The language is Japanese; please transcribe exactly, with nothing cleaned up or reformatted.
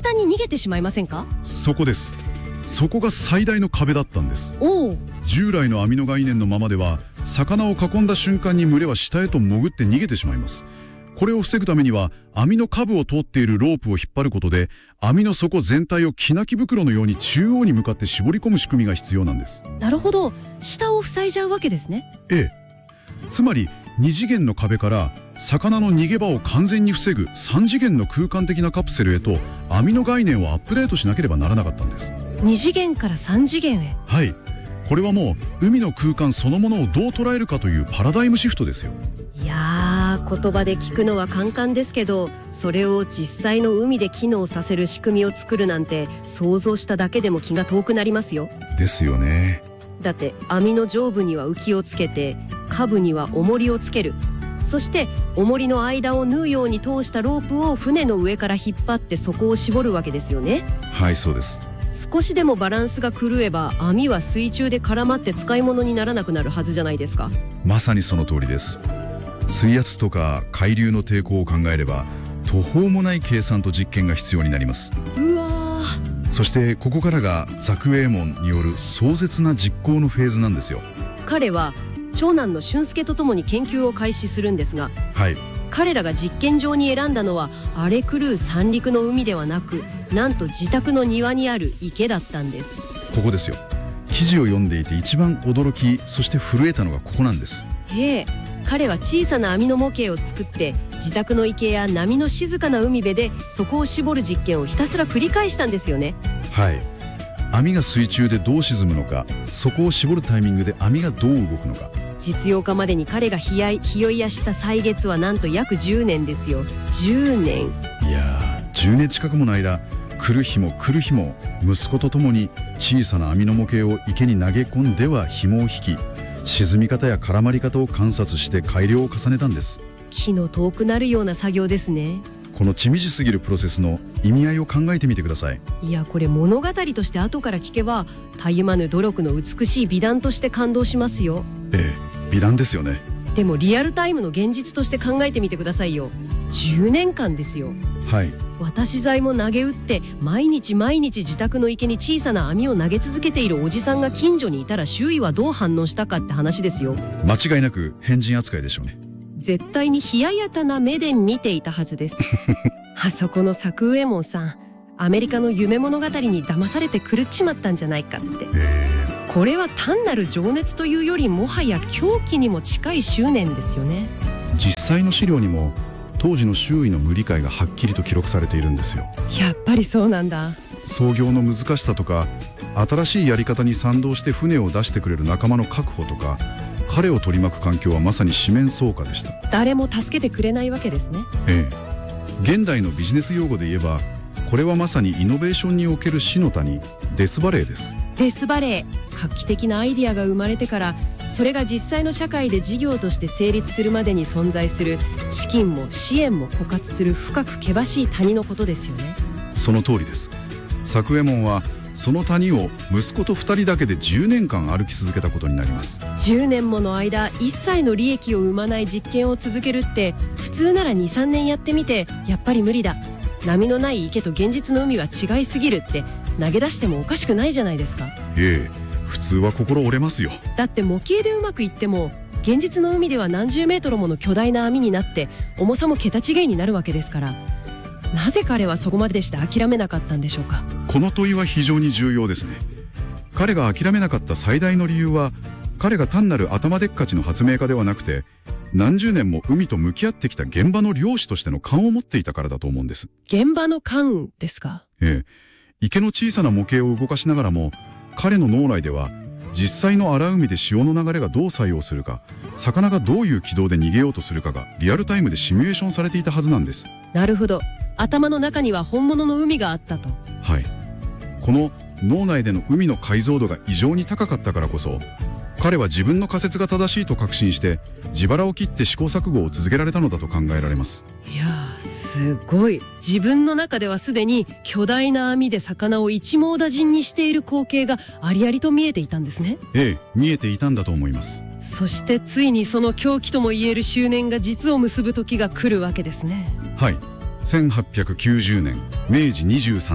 単に逃げてしまいませんか？ そこです。そこが最大の壁だったんです。 おお。 従来の網の概念のままでは、魚を囲んだ瞬間に群れは下へと潜って逃げてしまいます。これを防ぐためには、網の下部を通っているロープを引っ張ることで、網の底全体を木泣き袋のように中央に向かって絞り込む仕組みが必要なんです。 なるほど。下を塞いじゃうわけですね。 ええ。つまりに次元の壁から魚の逃げ場を完全に防ぐさん次元の空間的なカプセルへと網の概念をアップデートしなければならなかったんです。 に次元からさん次元へ。 はい。これはもう海の空間そのものをどう捉えるかというパラダイムシフトですよ。 いやー、言葉で聞くのはカンカンですけど、それを実際の海で機能させる仕組みを作るなんて想像しただけでも気が遠くなりますよ。 ですよね。 だって網の上部には浮きをつけて、下部には重りをつける。そして重りの間を縫うように通したロープを船の上から引っ張って底を絞るわけですよね。 はい、そうです。 少しでもバランスが狂えば網は水中で絡まって使い物にならなくなるはずじゃないですか。 まさにその通りです。水圧とか海流の抵抗を考えれば途方もない計算と実験が必要になります。 うわー。 そしてここからがザクエーモンによる壮絶な実行のフェーズなんですよ。 彼は長男の俊介とともに研究を開始するんですが、 はい、 彼らが実験場に選んだのは荒れ狂う三陸の海ではなく、なんと自宅の庭にある池だったんです。 ここですよ。記事を読んでいて一番驚き、そして震えたのがここなんです。 ええ、彼は小さな網の模型を作って自宅の池や波の静かな海辺でそこを絞る実験をひたすら繰り返したんですよね。 はい。網が水中でどう沈むのか、そこを絞るタイミングで網がどう動くのか。 実用化までに彼が日い日追いやした歳月はなんと約じゅうねんですよ。じゅうねん。 いやー、じゅうねん近くもの間、来る日も来る日も息子と共に小さな網の模型を池に投げ込んでは紐を引き、沈み方や絡まり方を観察して改良を重ねたんです。 気の遠くなるような作業ですね。 この緻密すぎるプロセスの意味合いを考えてみてください。 いや、これ物語として後から聞けばたゆまぬ努力の美しい美談として感動しますよ。 ええ、美談ですよね。 でもリアルタイムの現実として考えてみてくださいよ。じゅうねんかんですよ。 はい。 渡し材も投げ打って毎日毎日自宅の池に小さな網を投げ続けているおじさんが近所にいたら周囲はどう反応したかって話ですよ。 間違いなく変人扱いでしょうね。 絶対に冷ややたな目で見ていたはずですあそこのサクウエモンさん、アメリカの夢物語に騙されて狂っちまったんじゃないかって。 えー、これは単なる情熱というよりもはや狂気にも近い執念ですよね。 実際の資料にも当時の周囲の無理解がはっきりと記録されているんですよ。 やっぱりそうなんだ。 操業の難しさとか、新しいやり方に賛同して船を出してくれる仲間の確保とか、彼を取り巻く環境はまさに四面楚歌でした。 誰も助けてくれないわけですね。 ええ、現代のビジネス用語で言えば、これはまさにイノベーションにおける死の谷、デスバレーです。 デスバレー、画期的なアイディアが生まれてからそれが実際の社会で事業として成立するまでに存在する資金も支援も枯渇する深く険しい谷のことですよね。 その通りです。サクエモンはその谷を息子とふたりだけでじゅうねんかん歩き続けたことになります。 じゅうねんもの間一切の利益を生まない実験を続けるって普通なら にさんねんやってみてやっぱり無理だ、波のない池と現実の海は違いすぎるって投げ出してもおかしくないじゃないですか。 ええ、普通は心折れますよ。 だって模型でうまくいっても現実の海では何十メートルもの巨大な網になって重さも桁違いになるわけですから、なぜ彼はそこまでして諦めなかったんでしょうか。 この問いは非常に重要ですね。彼が諦めなかった最大の理由は、彼が単なる頭でっかちの発明家ではなくて、何十年も海と向き合ってきた現場の漁師としての勘を持っていたからだと思うんです。 現場の勘ですか。 ええ、池の小さな模型を動かしながらも、彼の脳内では実際の荒海で潮の流れがどう作用するか、魚がどういう軌道で逃げようとするかがリアルタイムでシミュレーションされていたはずなんです。 なるほど、頭の中には本物の海があったと。 はい。この脳内での海の解像度が異常に高かったからこそ、彼は自分の仮説が正しいと確信して自腹を切って試行錯誤を続けられたのだと考えられます。 いやー、すごい。自分の中ではすでに巨大な網で魚を一網打尽にしている光景がありありと見えていたんですね。 ええ、見えていたんだと思います。 そしてついにその狂気ともいえる執念が実を結ぶ時が来るわけですね。 はい。せんはっぴゃくきゅうじゅうねん、めいじにじゅうさん